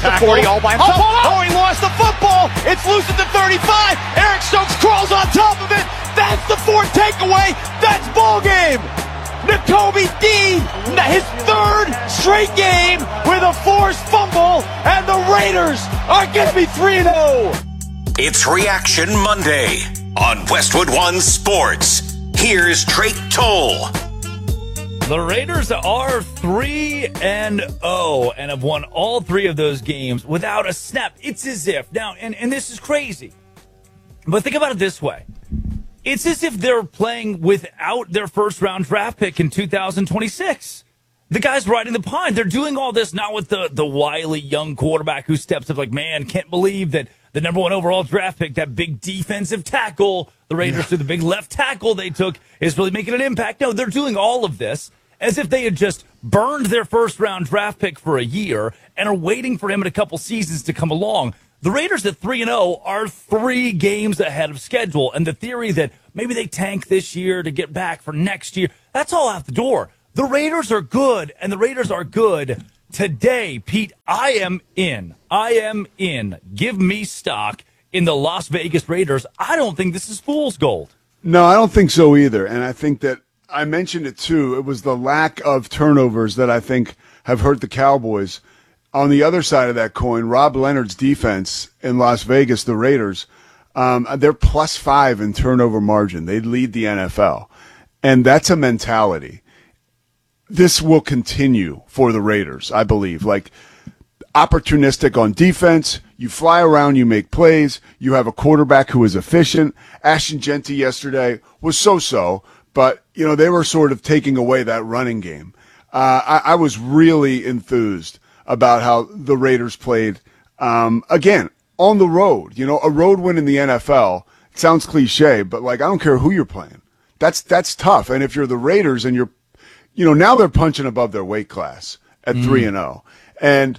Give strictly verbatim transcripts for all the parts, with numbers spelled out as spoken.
forty all by himself. Oh, he lost the football. It's loose at the thirty-five. Eric Stokes crawls on top of it. That's the fourth takeaway. That's ball game. Nakobe Dean, his third straight game with a forced fumble, and the Raiders are going to be three and oh. It's Reaction Monday on Westwood One Sports. Here's Drake Toll. The Raiders are three and oh and have won all three of those games without a snap. It's as if now, and, and this is crazy, but think about it this way. It's as if they're playing without their first-round draft pick in two thousand twenty-six. The guy's riding the pine. They're doing all this not with the, the wily young quarterback who steps up like, man, can't believe that the number one overall draft pick, that big defensive tackle, the Raiders to the big left tackle they took, is really making an impact. No, they're doing all of this as if they had just burned their first-round draft pick for a year and are waiting for him in a couple seasons to come along. The Raiders at three and oh are three games ahead of schedule, and the theory that maybe they tank this year to get back for next year, that's all out the door. The Raiders are good, and the Raiders are good today. Pete, I am in. I am in. Give me stock in the Las Vegas Raiders. I don't think this is fool's gold. No, I don't think so either, and I think that I mentioned it too. It was the lack of turnovers that I think have hurt the Cowboys. On the other side of that coin, Rob Leonard's defense in Las Vegas, the Raiders, um, they're plus five in turnover margin. They lead the N F L. And that's a mentality. This will continue for the Raiders, I believe. Like, opportunistic on defense. You fly around, you make plays. You have a quarterback who is efficient. Ashton Jeanty yesterday was so-so, but, you know, they were sort of taking away that running game. Uh, I, I was really enthused about how the Raiders played, um, again, on the road. You know, a road win in the N F L, it sounds cliche, but, like, I don't care who you're playing. That's that's tough. And if you're the Raiders and you're, you know, now they're punching above their weight class at mm. three and oh. And,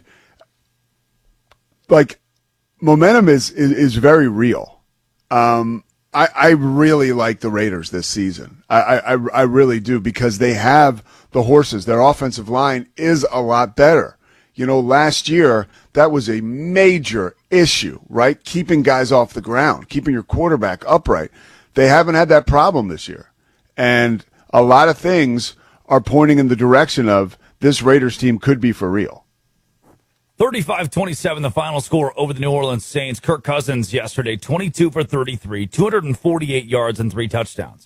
like, momentum is, is, is very real. Um, I, I really like the Raiders this season. I, I, I really do, because they have the horses. Their offensive line is a lot better. You know, last year, that was a major issue, right? Keeping guys off the ground, keeping your quarterback upright. They haven't had that problem this year. And a lot of things are pointing in the direction of this Raiders team could be for real. thirty-five twenty-seven, the final score over the New Orleans Saints. Kirk Cousins yesterday, twenty-two for thirty-three, two hundred forty-eight yards and three touchdowns.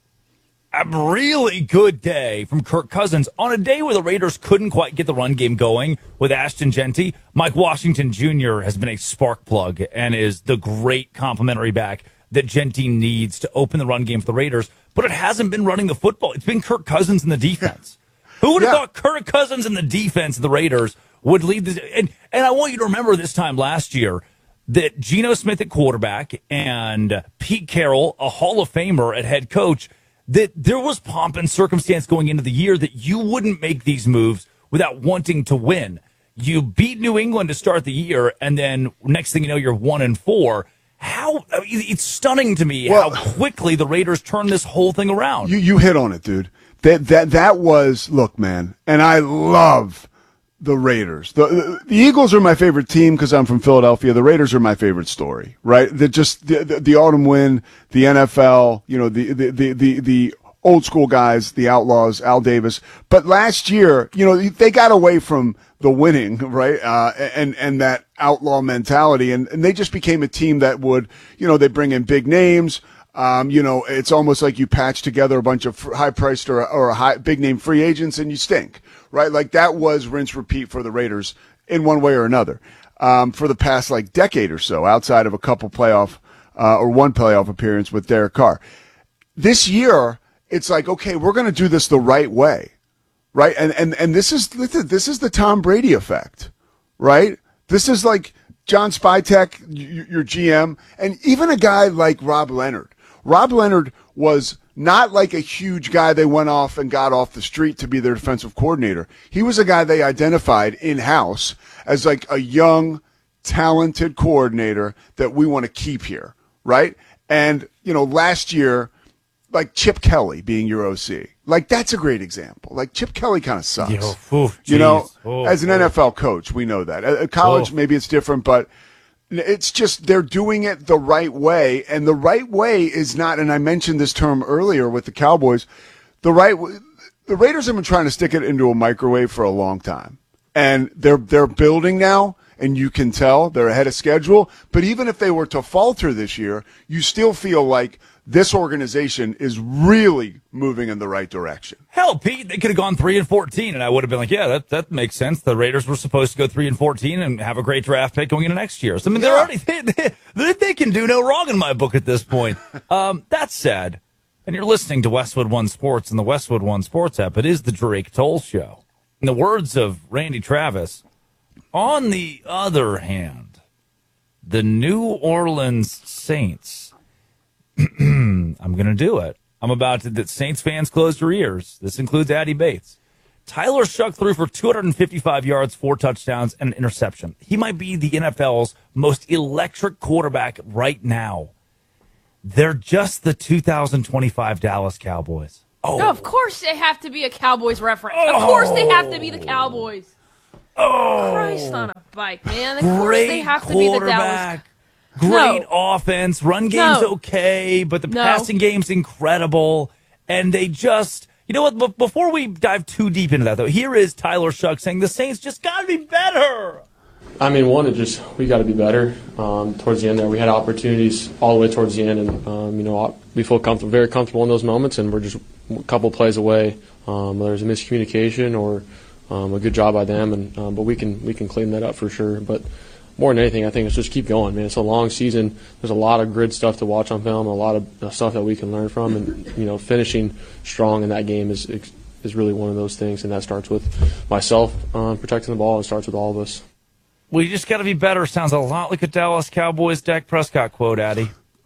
A really good day from Kirk Cousins on a day where the Raiders couldn't quite get the run game going with Ashton Jeanty. Mike Washington Junior has been a spark plug and is the great complimentary back that Jeanty needs to open the run game for the Raiders, but it hasn't been running the football. It's been Kirk Cousins in the defense. Who would have yeah. thought Kirk Cousins in the defense of the Raiders would lead the and, and I want you to remember this time last year that Geno Smith at quarterback and Pete Carroll, a Hall of Famer at head coach, that there was pomp and circumstance going into the year that you wouldn't make these moves without wanting to win. You beat New England to start the year, and then next thing you know, you're one and four. How I mean, it's stunning to me well, how quickly the Raiders turned this whole thing around. You you hit on it, dude. That that that was look, man, and I love the Raiders. The, the Eagles are my favorite team because I'm from Philadelphia. The Raiders are my favorite story, right? That just the, the the autumn win, the N F L, you know, the the the the, the old school guys, the Outlaws, Al Davis. But last year, you know, they got away from the winning, right? Uh, and, and that outlaw mentality. And, and they just became a team that would, you know, they bring in big names. Um, you know, it's almost like you patch together a bunch of high priced or, or a high, big name free agents and you stink, right? Like that was rinse repeat for the Raiders in one way or another, um, for the past like decade or so, outside of a couple playoff, uh, or one playoff appearance with Derek Carr. This year, it's like, okay, we're going to do this the right way. Right. And, and, and this is, this is the Tom Brady effect, right? This is like John Spytek, your G M, and even a guy like Rob Leonard. Rob Leonard was not like a huge guy they went off and got off the street to be their defensive coordinator. He was a guy they identified in-house as like a young, talented coordinator that we want to keep here. Right. And, you know, last year, like Chip Kelly being your O C. Like, that's a great example. Like, Chip Kelly kind of sucks. Yo, oof, you know, oh, as an oh. N F L coach, we know that. At college, Oh. maybe it's different, but it's just they're doing it the right way. And the right way is not, and I mentioned this term earlier with the Cowboys, the right w- the Raiders have been trying to stick it into a microwave for a long time. And they're they're building now, and you can tell they're ahead of schedule. But even if they were to falter this year, you still feel like this organization is really moving in the right direction. Hell, Pete, they could have gone three and fourteen, and I would have been like, yeah, that that makes sense. The Raiders were supposed to go three and fourteen and have a great draft pick going into next year. So I mean, they're Yeah. already they, they, they can do no wrong in my book at this point. Um, that said, and you're listening to Westwood One Sports and the Westwood One Sports app. It is the Drake Toll Show. In the words of Randy Travis, on the other hand, the New Orleans Saints. I'm going to do it. I'm about to, that Saints fans close your ears. This includes Addie Bates. Tyler Shuck threw for two hundred fifty-five yards, four touchdowns, and an interception. He might be the N F L's most electric quarterback right now. They're just the two thousand twenty-five Dallas Cowboys. Oh, No, of course they have to be a Cowboys reference. Of course they have to be the Cowboys. oh, Christ on a bike, man. Of course great they have to be the Dallas. quarterback. Great No. offense. Run game's No. okay, but the No. passing game's incredible. And they just, you know what? Be- before we dive too deep into that, though, here is Tyler Shuck saying the Saints just got to be better. I mean, one, it just we got to be better. Um, towards the end there, we had opportunities all the way towards the end, and um, you know we feel comfortable, very comfortable in those moments, and we're just a couple plays away. Um, whether it's a miscommunication or um, a good job by them, and um, but we can we can clean that up for sure. But more than anything, I think it's just keep going, man. It's a long season. There's a lot of grid stuff to watch on film, a lot of stuff that we can learn from, and you know, finishing strong in that game is is really one of those things, and that starts with myself um, protecting the ball. It starts with all of us. Well, you just got to be better. Sounds a lot like a Dallas Cowboys Dak Prescott quote, Addy.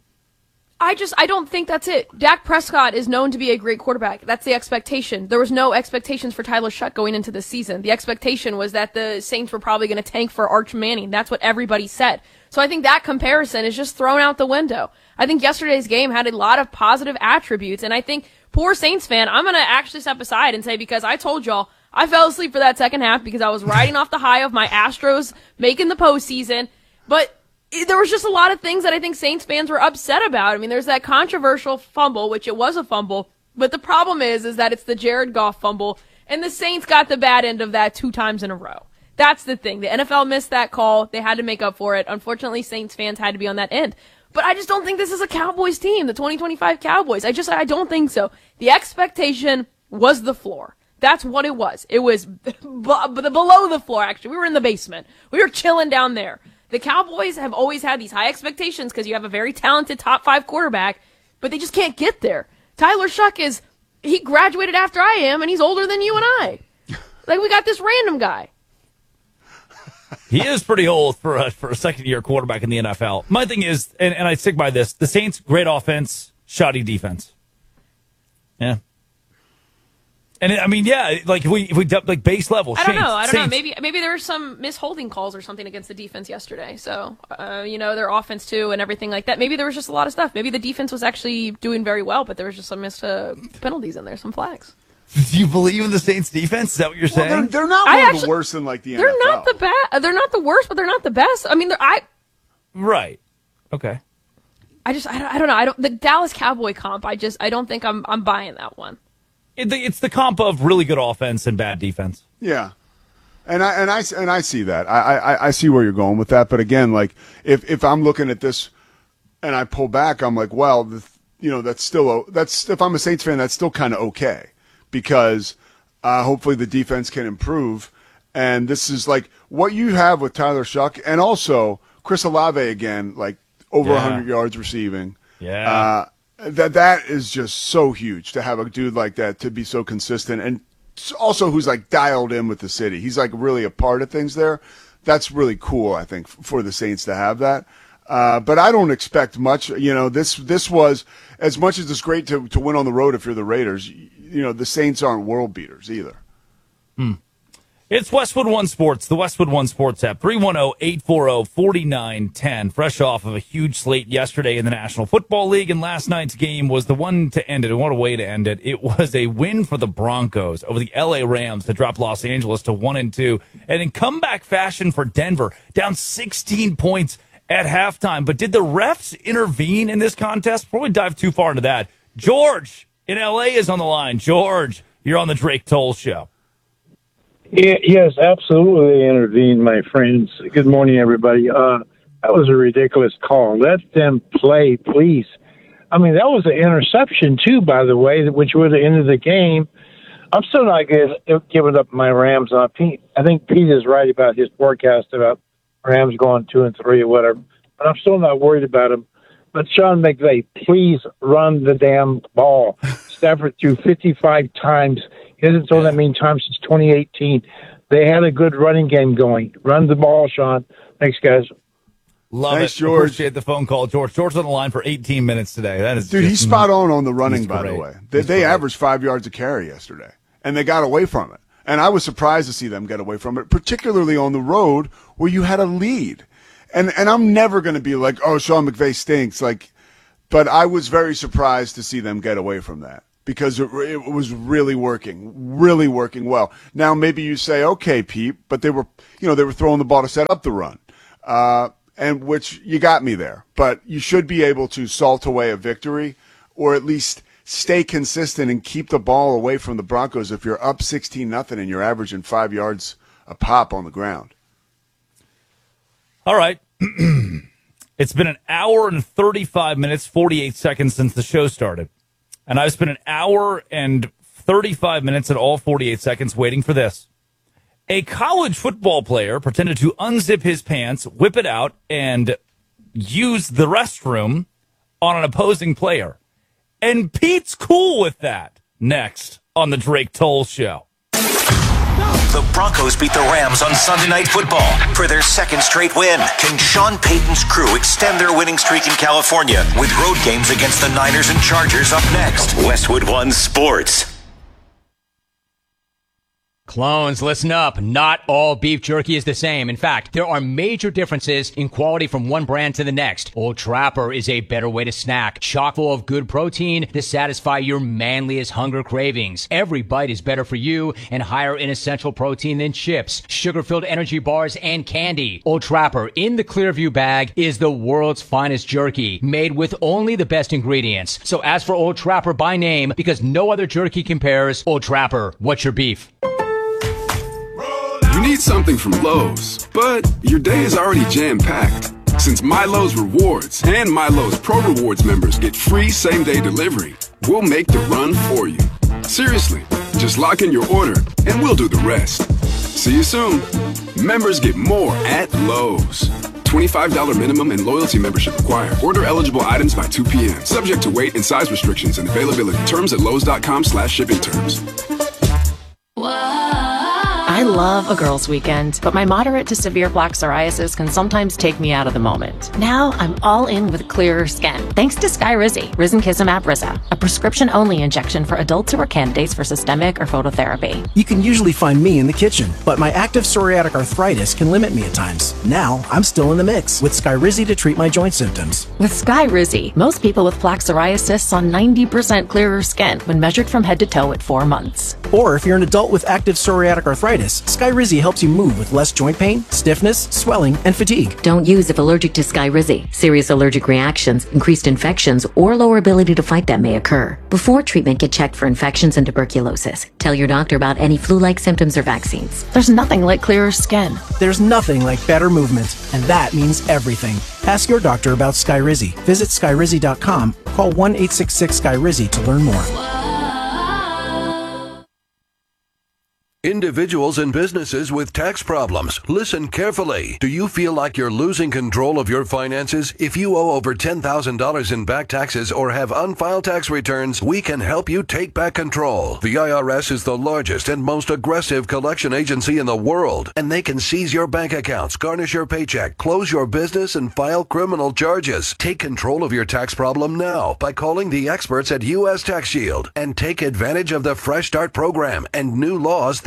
I just, I don't think that's it. Dak Prescott is known to be a great quarterback. That's the expectation. There was no expectations for Tyler Shuck going into this season. The expectation was that the Saints were probably going to tank for Arch Manning. That's what everybody said. So I think that comparison is just thrown out the window. I think yesterday's game had a lot of positive attributes, and I think, poor Saints fan, I'm going to actually step aside and say, because I told y'all, I fell asleep for that second half because I was riding off the high of my Astros making the postseason, but there was just a lot of things that I think Saints fans were upset about. I mean, there's that controversial fumble, which it was a fumble, but the problem is, is that it's the Jared Goff fumble, and the Saints got the bad end of that two times in a row. That's the thing. The N F L missed that call. They had to make up for it. Unfortunately, Saints fans had to be on that end. But I just don't think this is a Cowboys team, the twenty twenty-five Cowboys. I just, I don't think so. The expectation was the floor. That's what it was. It was b- b- below the floor, actually. We were in the basement. We were chilling down there. The Cowboys have always had these high expectations because you have a very talented top five quarterback, but they just can't get there. Tyler Shuck is, he graduated after I am, and he's older than you and I. Like, we got this random guy. He is pretty old for a, for a second-year quarterback in the N F L. My thing is, and, and I stick by this, the Saints, great offense, shoddy defense. Yeah. And, I mean, yeah, like, if we, if we like, base level, I don't Saints, know. I don't Saints. know. Maybe maybe there were some misholding calls or something against the defense yesterday. So, uh, you know, their offense, too, and everything like that. Maybe there was just a lot of stuff. Maybe the defense was actually doing very well, but there was just some missed uh, penalties in there, some flags. Do you believe in the Saints defense? Is that what you're Well, saying? they're, they're not I one of actually- the worst in like the They're N F L. not the bad. They're not the worst, but they're not the best. I mean, they're, I Right. Okay. I just I don't, I don't know. I don't the Dallas Cowboy comp. I just I don't think I'm I'm buying that one. It, it's the comp of really good offense and bad defense. Yeah. And I and I and I see that. I, I I see where you're going with that. But again, like if if I'm looking at this and I pull back, I'm like, well, the, you know, that's still that's if I'm a Saints fan, that's still kind of okay because uh, hopefully the defense can improve. And this is like what you have with Tyler Shuck and also Chris Olave again, like over Yeah. one hundred yards receiving. Yeah. Uh, that that is just so huge to have a dude like that to be so consistent and also who's like dialed in with the city. He's like really a part of things there. That's really cool, I think, for the Saints to have that. Uh, but I don't expect much. You know, this this was as much as it's great to to win on the road if you're the Raiders. You know, the Saints aren't world beaters either. Hmm. It's Westwood One Sports, the Westwood One Sports app, three one zero, eight four zero, four nine one zero. Fresh off of a huge slate yesterday in the National Football League, and last night's game was the one to end it. And what a way to end it. It was a win for the Broncos over the L A Rams to drop Los Angeles to one and two, and in comeback fashion for Denver, down sixteen points at halftime. But did the refs intervene in this contest? Before we dive too far into that, George in L A is on the line. George, you're on the Drake Toll Show. Yeah, yes, absolutely intervened, my friends. Good morning, everybody. Uh, that was a ridiculous call. Let them play, please. I mean, that was an interception, too, by the way, which would have ended the game. I'm still not giving up my Rams. Uh, Pete, I think Pete is right about his forecast about Rams going two and three or whatever. But I'm still not worried about them. But Sean McVay, please run the damn ball. Stafford threw fifty-five times. He hasn't thrown that many times since twenty eighteen. They had a good running game going. Run the ball, Sean. Thanks, guys. Love Thanks, it. George. Appreciate the phone call, George. George's on the line for eighteen minutes today. That is Dude, just, he's spot on on the running, he's by great. the way. They, He's they great. averaged five yards a carry yesterday, and they got away from it. And I was surprised to see them get away from it, particularly on the road where you had a lead. And and I'm never going to be like, oh, Sean McVay stinks. Like, but I was very surprised to see them get away from that because it, it was really working, really working well. Now, maybe you say, okay, Pete, but they were, you know, they were throwing the ball to set up the run. Uh, and which you got me there, but you should be able to salt away a victory or at least stay consistent and keep the ball away from the Broncos if you're up sixteen nothing and you're averaging five yards a pop on the ground. All right. It's been an hour and thirty-five minutes, forty-eight seconds since the show started. And I've spent an hour and thirty-five minutes and all forty-eight seconds waiting for this. A college football player pretended to unzip his pants, whip it out, and use the restroom on an opposing player. And Pete's cool with that. Next on the Drake Toll Show. The Broncos beat the Rams on Sunday Night Football for their second straight win. Can Sean Payton's crew extend their winning streak in California with road games against the Niners and Chargers up next? Westwood One Sports. Clones, listen up. Not all beef jerky is the same. In fact, there are major differences in quality from one brand to the next. Old Trapper is a better way to snack, chock full of good protein to satisfy your manliest hunger cravings. Every bite is better for you and higher in essential protein than chips, sugar-filled energy bars, and candy. Old Trapper in the Clearview bag is the world's finest jerky, made with only the best ingredients. So ask for Old Trapper by name because no other jerky compares. Old Trapper, what's your beef? You need something from Lowe's, but your day is already jam-packed. Since MyLowe's Rewards and MyLowe's Pro Rewards members get free same-day delivery, we'll make the run for you. Seriously, just lock in your order and we'll do the rest. See you soon. Members get more at Lowe's. twenty-five dollars minimum and loyalty membership required. Order eligible items by two p.m. Subject to weight and size restrictions and availability. Terms at lowes.com slash shipping terms. I love a girls' weekend, but my moderate to severe plaque psoriasis can sometimes take me out of the moment. Now I'm all in with clearer skin, thanks to Skyrizi, Risankizumab Riza, a prescription-only injection for adults who are candidates for systemic or phototherapy. You can usually find me in the kitchen, but my active psoriatic arthritis can limit me at times. Now I'm still in the mix with Skyrizi to treat my joint symptoms. With Skyrizi, most people with plaque psoriasis saw ninety percent clearer skin when measured from head to toe at four months. Or if you're an adult with active psoriatic arthritis, Skyrizi helps you move with less joint pain, stiffness, swelling, and fatigue. Don't use if allergic to Skyrizi. Serious allergic reactions, increased infections, or lower ability to fight them may occur. Before treatment, get checked for infections and tuberculosis. Tell your doctor about any flu-like symptoms or vaccines. There's nothing like clearer skin. There's nothing like better movement, and that means everything. Ask your doctor about Skyrizi. Visit Skyrizi dot com. Call one eight six six Skyrizi to learn more. Individuals and businesses with tax problems, listen carefully. Do you feel like you're losing control of your finances? If you owe over ten thousand dollars in back taxes or have unfiled tax returns, we can help you take back control. The I R S is the largest and most aggressive collection agency in the world, and they can seize your bank accounts, garnish your paycheck, close your business, and file criminal charges. Take control of your tax problem now by calling the experts at U S Tax Shield and take advantage of the Fresh Start program and new laws that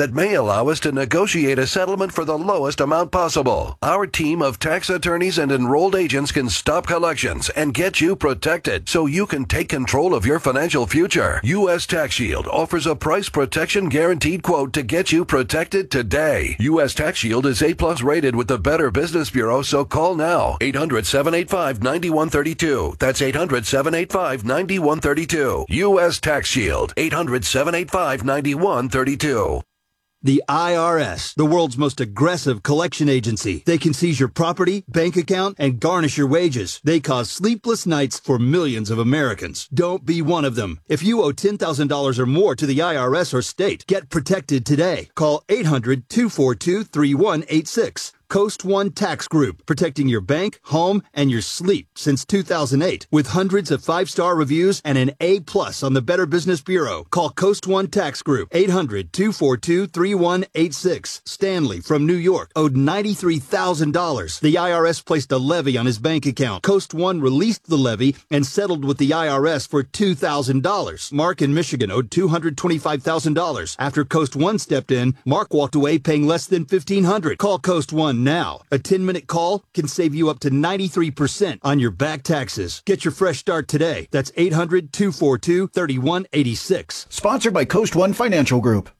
that may allow us to negotiate a settlement for the lowest amount possible. Our team of tax attorneys and enrolled agents can stop collections and get you protected so you can take control of your financial future. U S Tax Shield offers a price protection guaranteed quote to get you protected today. U S Tax Shield is A plus rated with the Better Business Bureau, so call now. eight hundred, seven eight five, nine one three two. That's eight hundred, seven eight five, nine one three two. U S Tax Shield. eight hundred, seven eight five, nine one three two. The I R S, the world's most aggressive collection agency. They can seize your property, bank account, and garnish your wages. They cause sleepless nights for millions of Americans. Don't be one of them. If you owe ten thousand dollars or more to the I R S or state, get protected today. Call eight hundred, two four two, three one eight six. Coast One Tax Group, protecting your bank, home, and your sleep since two thousand eight. With hundreds of five-star reviews and an A plus on the Better Business Bureau. Call Coast One Tax Group, eight hundred, two four two, three one eight six. Stanley from New York owed ninety-three thousand dollars. The I R S placed a levy on his bank account. Coast One released the levy and settled with the I R S for two thousand dollars. Mark in Michigan owed two hundred twenty-five thousand dollars. After Coast One stepped in, Mark walked away paying less than fifteen hundred dollars. Call Coast One now. A ten-minute call can save you up to ninety-three percent on your back taxes. Get your fresh start today. That's eight hundred, two four two, three one eight six. Sponsored by Coast One Financial Group.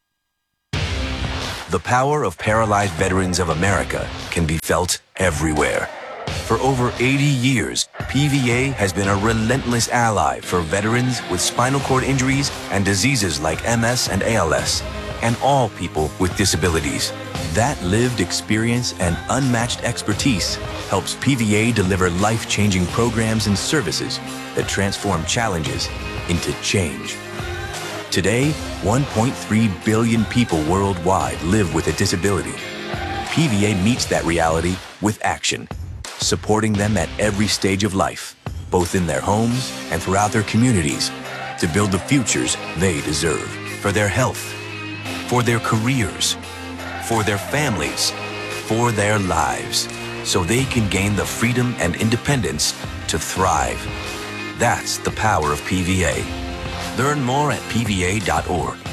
The power of Paralyzed Veterans of America can be felt everywhere. For over eighty years, P V A has been a relentless ally for veterans with spinal cord injuries and diseases like M S and A L S, and all people with disabilities. That lived experience and unmatched expertise helps P V A deliver life-changing programs and services that transform challenges into change. Today, one point three billion people worldwide live with a disability. P V A meets that reality with action, supporting them at every stage of life, both in their homes and throughout their communities, to build the futures they deserve for their health, for their careers, for their families, for their lives, so they can gain the freedom and independence to thrive. That's the power of P V A. Learn more at P V A dot org.